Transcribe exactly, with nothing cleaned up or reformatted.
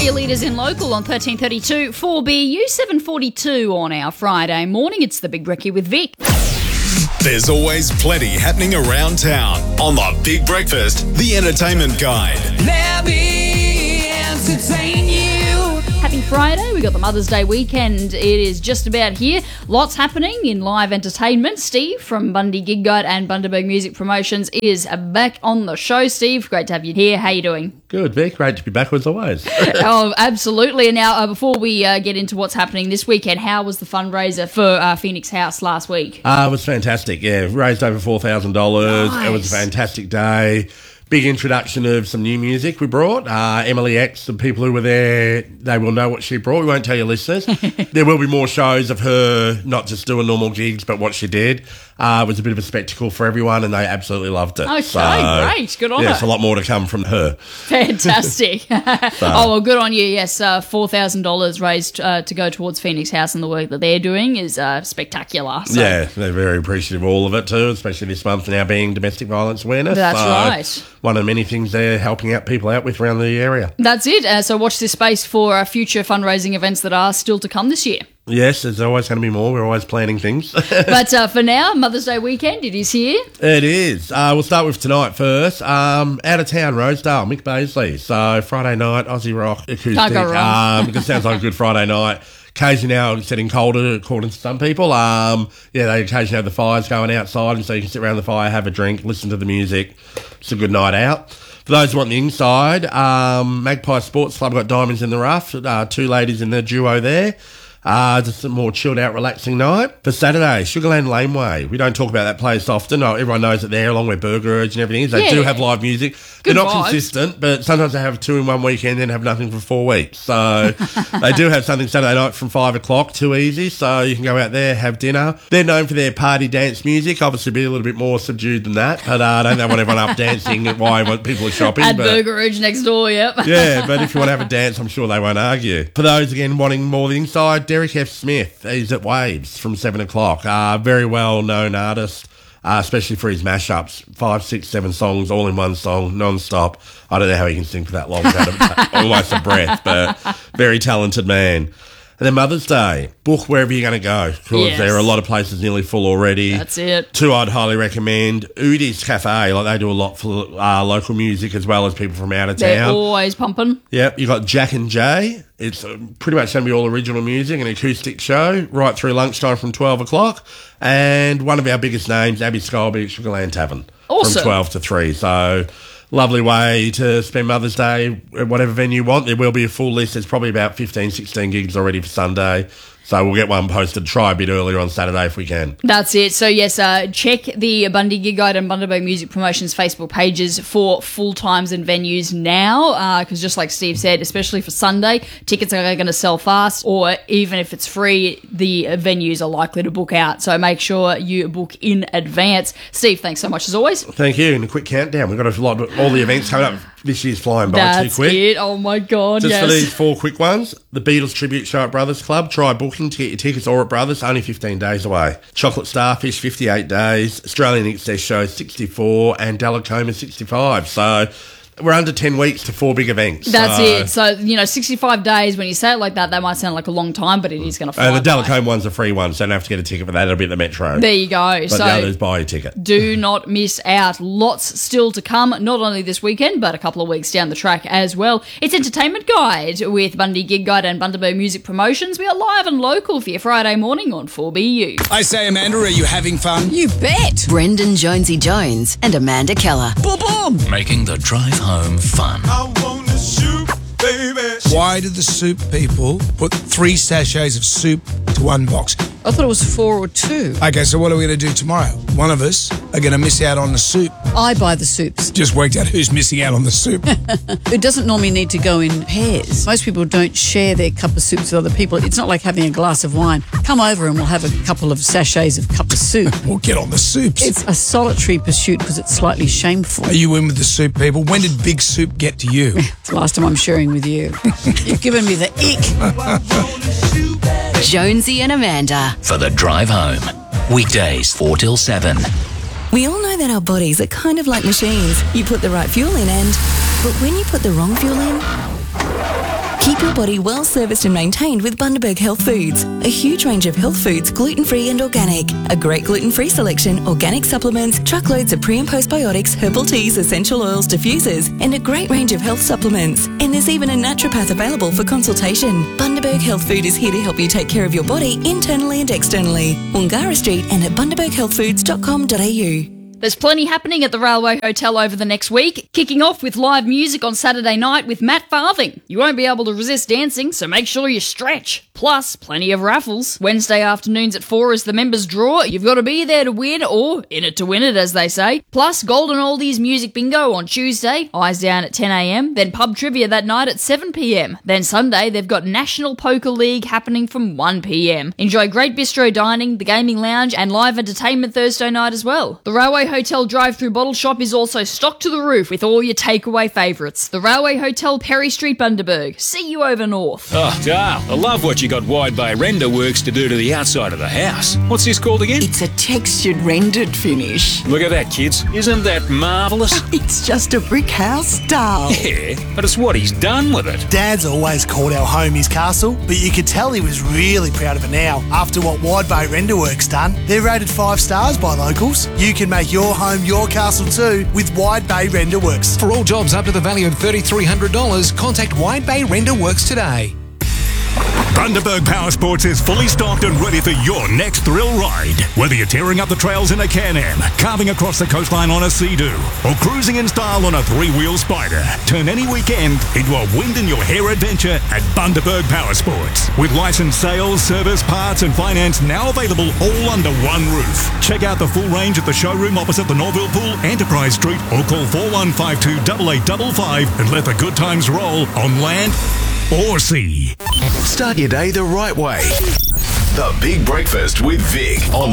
your leaders in local on thirteen thirty-two four B U seven forty-two on our Friday morning. It's the Big Brekkie with Vic. There's always plenty happening around town on the Big Breakfast, the Entertainment Guide. Let me entertain you. Happy Friday. We got the Mother's Day weekend. It is just about here. Lots happening in live entertainment. Steve from Bundy Gig Guide and Bundaberg Music Promotions is back on the show. Steve, great to have you here. How you doing? Good, Vic. Great to be back as always. Oh, absolutely. And now, uh, before we uh, get into what's happening this weekend, how was the fundraiser for uh, Phoenix House last week? Uh, it was fantastic, yeah. Raised over four thousand dollars. Nice. It was a fantastic day. Big introduction of some new music we brought. Uh, Emily X, the people who were there, they will know what she brought. We won't tell your listeners. There will be more shows of her not just doing normal gigs, but what she did. Uh, it was a bit of a spectacle for everyone, and they absolutely loved it. Okay, so, great. Good on yeah, her. There's a lot more to come from her. Fantastic. So. Oh, well, good on you. Yes, uh, four thousand dollars raised uh, to go towards Phoenix House, and the work that they're doing is uh, spectacular. So. Yeah, they're very appreciative of all of it too, especially this month now being Domestic Violence Awareness. That's so right. One of the many things they're helping out people out with around the area. That's it. Uh, so watch this space for uh, future fundraising events that are still to come this year. Yes, there's always going to be more. We're always planning things. But uh, for now, Mother's Day weekend, it is here. It is. Uh, we'll start with tonight first. Um, out of town, Rosedale, Mick Baisley. So Friday night, Aussie rock acoustic. Can't go wrong. Um, it sounds like a good Friday night. Occasionally now it's getting colder, according to some people. Um, yeah, they occasionally have the fires going outside, and so you can sit around the fire, have a drink, listen to the music. It's a good night out. For those who want the inside, um, Magpie Sports Club got Diamonds in the Rough. Uh, two ladies in the duo there. Uh, just a more chilled out, relaxing night. For Saturday, Sugarland Laneway. We don't talk about that place often. Oh, everyone knows it there, along with Burger Urge and everything. They Yeah. do have live music. Good They're not vibes. consistent, but sometimes they have two in one weekend and have nothing for four weeks. So they do have something Saturday night from five o'clock, too easy. So you can go out there, have dinner. They're known for their party dance music. Obviously, be a little bit more subdued than that. But uh, I don't know, want everyone up dancing while people are shopping. At but, Burger Ridge next door, yep. yeah, but if you want to have a dance, I'm sure they won't argue. For those, again, wanting more the inside, Derek F. Smith. He's at Waves from seven o'clock. Uh, very well-known artist, uh, especially for his mashups. Five, six, seven songs, all in one song, non-stop. I don't know how he can sing for that long without almost a breath, but very talented man. And then Mother's Day, book wherever you're going to go, because Yes. there are a lot of places nearly full already. That's it. Two I'd highly recommend. Udi's Cafe, like they do a lot for uh, local music as well as people from out of They're town. always pumping. Yep, you got Jack and Jay. It's uh, pretty much going to be all original music, an acoustic show, right through lunchtime from twelve o'clock. And one of our biggest names, Abby Scalby at Sugarland Tavern. Awesome. From twelve to three. So, lovely way to spend Mother's Day at whatever venue you want. There will be a full list. There's probably about fifteen, sixteen gigs already for Sunday. So we'll get one posted, try a bit earlier on Saturday if we can. That's it. So, yes, uh, check the Bundy Gig Guide and Bundaberg Music Promotions Facebook pages for full times and venues now, because just like Steve said, especially for Sunday, tickets are going to sell fast, or even if it's free, the venues are likely to book out. So make sure you book in advance. Steve, thanks so much as always. Thank you. And a quick countdown. We've got a lot of all the events coming up. This year's flying by That's too quick. it. Oh, my God, Just yes. for these four quick ones, the Beatles Tribute Show at Brothers Club. Try booking to get your tickets, or at Brothers, only fifteen days away. Chocolate Starfish, fifty-eight days. Australian Excess Show, sixty-four. And Dallacoma, sixty-five. So we're under ten weeks to four big events. That's so. it. So, you know, sixty-five days, when you say it like that, that might sound like a long time, but it is going to fly And the by. Dallacoma one's a free one, so you don't have to get a ticket for that. It'll be at the Metro. There you go. But so the others, buy a ticket. do not miss out. Lots still to come, not only this weekend, but a couple of weeks down the track as well. It's Entertainment Guide with Bundy Gig Guide and Bundaberg Music Promotions. We are live and local for your Friday morning on four B U. I say, Amanda, are you having fun? You bet. Brendan Jonesy Jones and Amanda Keller. Boom, boom. Making the drive home fun. I want to shoot, baby. Why do the soup people put three sachets of soup to one box? I thought it was four or two. Okay, so what are we going to do tomorrow? One of us are going to miss out on the soup. I buy the soups. Just worked out who's missing out on the soup. It doesn't normally need to go in pairs. Most people don't share their cup of soups with other people. It's not like having a glass of wine. Come over and we'll have a couple of sachets of cup of soup. We'll get on the soups. It's a solitary pursuit because it's slightly shameful. Are you in with the soup people? When did Big Soup get to you? It's the last time I'm sharing with you. You've given me the ick. Jonesy and Amanda. For the drive home. Weekdays four till seven. We all know that our bodies are kind of like machines. You put the right fuel in and... But when you put the wrong fuel in... Keep your body well serviced and maintained with Bundaberg Health Foods. A huge range of health foods, gluten-free and organic. A great gluten-free selection, organic supplements, truckloads of pre- and postbiotics, herbal teas, essential oils, diffusers, and a great range of health supplements. And there's even a naturopath available for consultation. Bundaberg Health Food is here to help you take care of your body internally and externally. Wangara Street and at bundaberg health foods dot com dot a u. There's plenty happening at the Railway Hotel over the next week, kicking off with live music on Saturday night with Matt Farthing. You won't be able to resist dancing, so make sure you stretch. Plus, plenty of raffles. Wednesday afternoons at four is the members' draw. You've got to be there to win, or in it to win it, as they say. Plus, Golden Oldies Music Bingo on Tuesday, eyes down at ten a m, then pub trivia that night at seven p m. Then Sunday, they've got National Poker League happening from one p m. Enjoy great bistro dining, the gaming lounge, and live entertainment Thursday night as well. The Railway Hotel drive-through bottle shop is also stocked to the roof with all your takeaway favourites. The Railway Hotel, Perry Street, Bundaberg. See you over north. Oh, Dale, I love what you got Wide Bay Render Works to do to the outside of the house. What's this called again? It's a textured rendered finish. Look at that, kids. Isn't that marvellous? It's just a brick house, Dale. Yeah, but it's what he's done with it. Dad's always called our home his castle, but you could tell he was really proud of it now after what Wide Bay Render Works done. They're rated five stars by locals. You can make your home your castle too with Wide Bay Render Works. For all jobs up to the value of three thousand three hundred dollars, contact Wide Bay Render Works today. Bundaberg Power Sports is fully stocked and ready for your next thrill ride. Whether you're tearing up the trails in a Can-Am, carving across the coastline on a Sea-Doo, or cruising in style on a three-wheel Spider, turn any weekend into a wind-in-your-hair adventure at Bundaberg Power Sports. With licensed sales, service, parts and finance now available all under one roof. Check out the full range at the showroom opposite the Norville Pool, Enterprise Street, or call four one five two, eight eight five five and let the good times roll on land or sea. Start your day the right way. The Big Breakfast with Vic on